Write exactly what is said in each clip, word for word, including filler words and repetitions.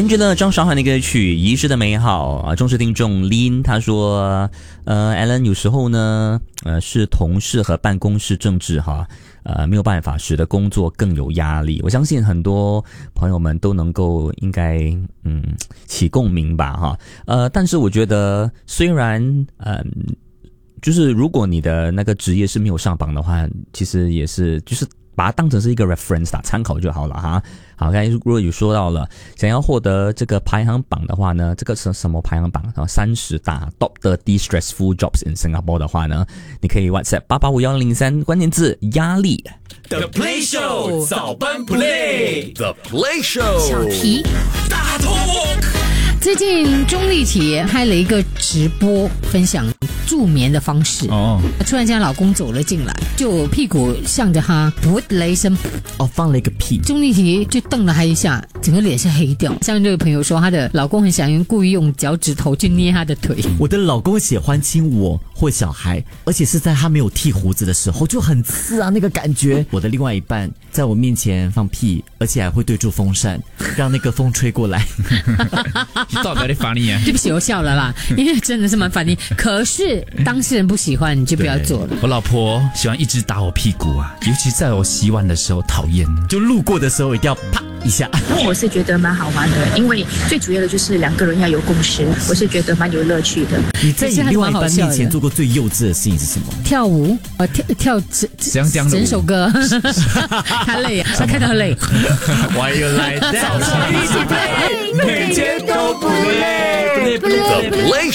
Angela 张韶涵的歌曲《遗失的美好》啊，忠实听众 Lin 他说，呃 ，Alan 有时候呢，呃，是同事和办公室政治哈，呃，没有办法使得工作更有压力。我相信很多朋友们都能够应该嗯起共鸣吧哈，呃，但是我觉得虽然嗯。呃就是如果你的那个职业是没有上榜的话，其实也是就是把它当成是一个 reference 啦，参考就好了哈。好，刚才如果有说到了，想要获得这个排行榜的话呢，这个是什么排行榜？三十大 top thirty stressful jobs in Singapore 的话呢，你可以 WhatsApp 八八五一零零三关键字压力。 The Play Show 早班 Play The Play Show 小题大 talk。 最近钟丽缇开了一个直播，分享助眠的方式。哦，突然间老公走了进来，就屁股向着他噗的一声， 哦，放了一个屁。 钟丽缇就瞪了他一下，整个脸是黑掉。像这个朋友说，她的老公很想用故意用脚趾头去捏她的腿。 我的老公喜欢亲我或小孩，而且是在他没有剃胡子的时候，就很刺啊那个感觉。我的另外一半在我面前放屁，而且还会对住风扇，让那个风吹过来。 到底在烦你啊？ 对不起，我笑了啦，因为真的是蛮烦你。可是当事人不喜欢，你就不要做了。 我老婆喜欢一直打我屁股啊，尤其在我洗碗的时候，讨厌。 就路过的时候一定要啪一下。 我是觉得蛮好玩的，因为最主要的就是两个人要有共识，我是觉得蛮有乐趣的。 你在你另外一半面前做过最幼稚的事情是什么？ 跳舞，呃，跳跳整整整首歌。他累啊，他看到累。 Why you like that？ 早上一起 play， 每天都不累。 The Play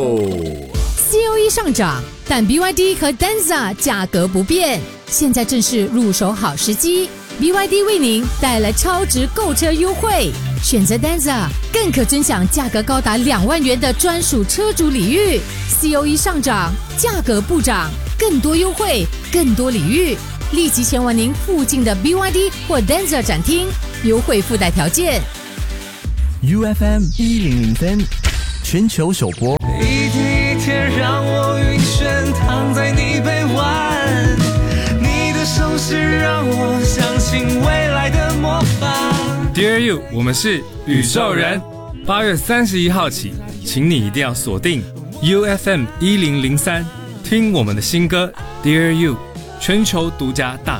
Show。C O E 上涨，但 B Y D 和 Danza 价格不变，现在正是入手好时机。B Y D 为您带来超值购车优惠，选择 Danza 更可尊享价格高达两万元的专属车主礼遇。C O E 上涨，价格不涨，更多优惠，更多礼遇，立即前往您附近的 B Y D 或 Danza 展厅，优惠附带条件。 U F M 一零零三全球首播。 一天一天让我晕眩，躺在你臂弯，你的手势让我相信未来的魔法。Dear You， 我们是宇宙人。八月三十一号起，请你一定要锁定 U F M 一零零三，听我们的新歌 Dear You， 全球独家大